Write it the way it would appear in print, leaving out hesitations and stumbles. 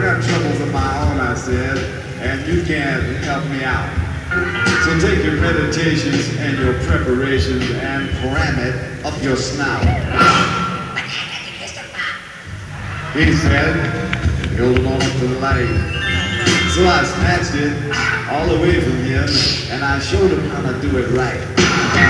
got troubles of my own, I said, and you can't help me out. So take your meditations and your preparations and cram it up your snout. He said, holding on up to the light. So I snatched it all away from him, and I showed him how to do it right.